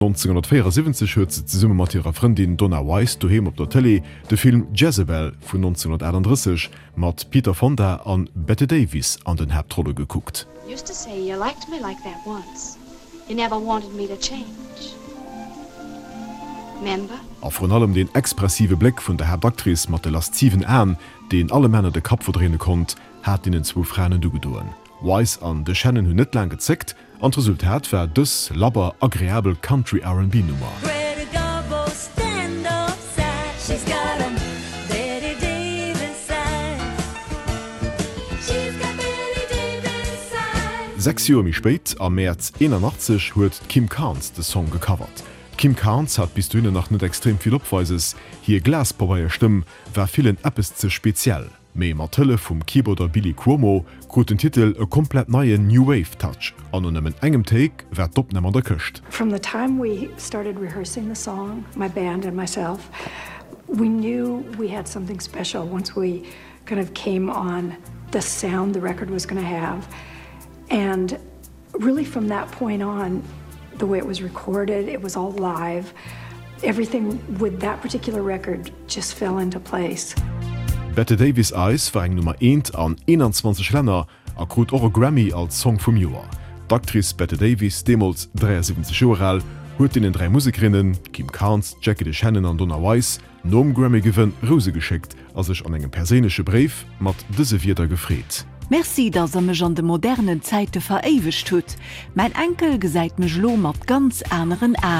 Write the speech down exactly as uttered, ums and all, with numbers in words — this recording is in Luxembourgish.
neunzehnhundertvierundsiebzig huet ze Summe mat ihrer Freundin Donna Weiss daheim op der Tele de Film Jezebel vun neunzehnhunderteinunddreißig mat Peter Fonda an Bette Davis an den Hauptrolle geguckt. Used to say you liked me like that once. You never wanted me to change. Remember? A von allem den expressive Blick vun der Hauptaktrice mat de lasziven Äen, den alle Männer de Kap verdrehne konnt, hat ihnen zwo Frauen dugedoen. Weiss an de Shannon hun net lang gezeckt, an Resultat war dus labber agréabel Country R and B-Nummer. Sechs Jahre mi spät, am März einundachtzig, huet Kim Carnes de Song gecovert. Kim Carnes hat bis dünne nach net extrem viel Opweises. Hier Glaspoweier Stimm war vielen Appes ze speziell. Mei Martelle vum Keyboarder Billy Cuomo krut den Titel e komplett neue New Wave Touch. An einem engem Take wär d'Opname der Köcht. From the time we started rehearsing the song, my band and myself, we knew we had something special once we kind of came on the sound the record was going to have. And really from that point on, the way it was recorded, it was all live. Everything with that particular record just fell into place. Bette Davis Eyes war eng Nummer eins an einundzwanzig Länder a krut eure Grammy als Song vom Joar. D'Aktrice Bette Davis, demals dreiundsiebzig Jahre alt, huet in den drei Musikerinnen, Kim Carnes, Jackie DeShannon an Donna Weiss, nom Grammy gewinn Rose geschickt, als ich an engem persönlichen Brief mat dëse Wierter gefreet. Merci, dass er mich an de modernen Zeite verewicht tut. Mein Enkel geseit mich lo mat ganz anderen Arten.